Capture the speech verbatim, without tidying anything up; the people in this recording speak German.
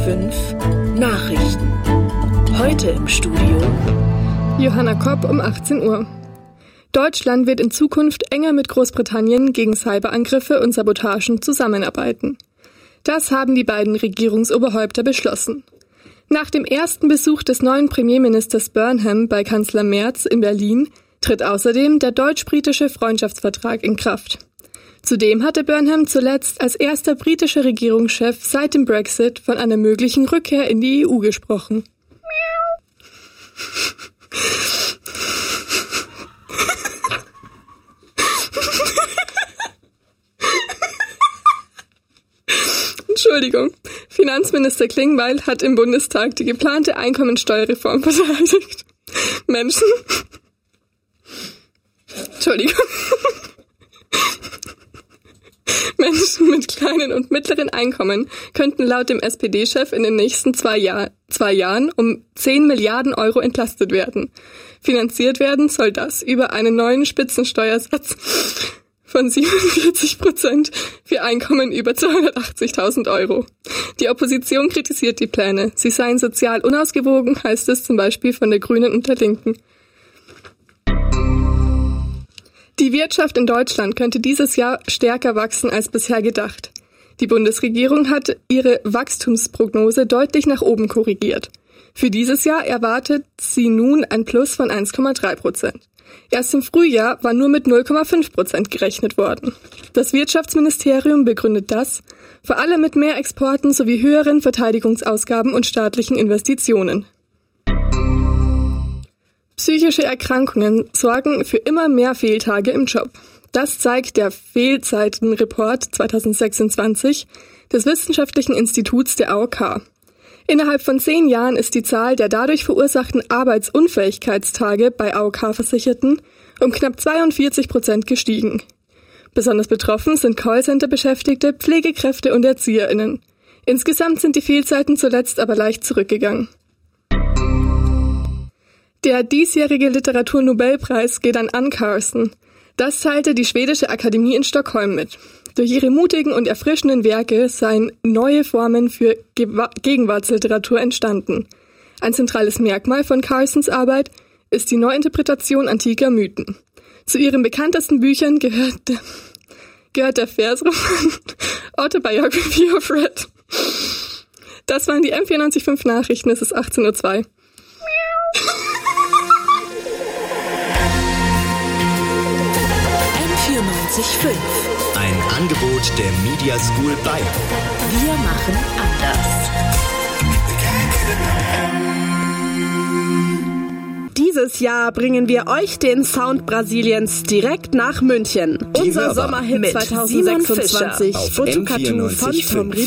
fünf Nachrichten. Heute im Studio Johanna Kopp um achtzehn Uhr. Deutschland wird in Zukunft enger mit Großbritannien gegen Cyberangriffe und Sabotagen zusammenarbeiten. Das haben die beiden Regierungsoberhäupter beschlossen. Nach dem ersten Besuch des neuen Premierministers Burnham bei Kanzler Merz in Berlin tritt außerdem der deutsch-britische Freundschaftsvertrag in Kraft. Zudem hatte Burnham zuletzt als erster britischer Regierungschef seit dem Brexit von einer möglichen Rückkehr in die E U gesprochen. Entschuldigung. Finanzminister Klingbeil hat im Bundestag die geplante Einkommensteuerreform verteidigt. Menschen... Entschuldigung. Menschen mit kleinen und mittleren Einkommen könnten laut dem S P D-Chef in den nächsten zwei, Jahr, zwei Jahren um zehn Milliarden Euro entlastet werden. Finanziert werden soll das über einen neuen Spitzensteuersatz von siebenundvierzig Prozent für Einkommen über zweihundertachtzigtausend Euro. Die Opposition kritisiert die Pläne. Sie seien sozial unausgewogen, heißt es zum Beispiel von der Grünen und der Linken. Die Wirtschaft in Deutschland könnte dieses Jahr stärker wachsen als bisher gedacht. Die Bundesregierung hat ihre Wachstumsprognose deutlich nach oben korrigiert. Für dieses Jahr erwartet sie nun ein Plus von eins Komma drei Prozent. Erst im Frühjahr war nur mit null Komma fünf Prozent gerechnet worden. Das Wirtschaftsministerium begründet das vor allem mit mehr Exporten sowie höheren Verteidigungsausgaben und staatlichen Investitionen. Psychische Erkrankungen sorgen für immer mehr Fehltage im Job. Das zeigt der Fehlzeiten-Report zwanzig sechsundzwanzig des Wissenschaftlichen Instituts der A O K. Innerhalb von zehn Jahren ist die Zahl der dadurch verursachten Arbeitsunfähigkeitstage bei A O K-Versicherten um knapp zweiundvierzig Prozent gestiegen. Besonders betroffen sind Callcenter-Beschäftigte, Pflegekräfte und ErzieherInnen. Insgesamt sind die Fehlzeiten zuletzt aber leicht zurückgegangen. Der diesjährige Literaturnobelpreis geht an Anne Carson. Das teilte die schwedische Akademie in Stockholm mit. Durch ihre mutigen und erfrischenden Werke seien neue Formen für Ge- Gegenwartsliteratur entstanden. Ein zentrales Merkmal von Carsons Arbeit ist die Neuinterpretation antiker Mythen. Zu ihren bekanntesten Büchern gehört, gehört der Versroman Autobiography of Red. Das waren die M vierundneunzig Komma fünf Nachrichten, es ist achtzehn Uhr zwei. vierundneunzig Komma fünf. Ein Angebot der Media School Bayern. Wir machen anders. Dieses Jahr bringen wir euch den Sound Brasiliens direkt nach München. Die Unser Hörer Sommerhit mit zwanzig sechsundzwanzig, Fotokatu von Tom Ribeiro.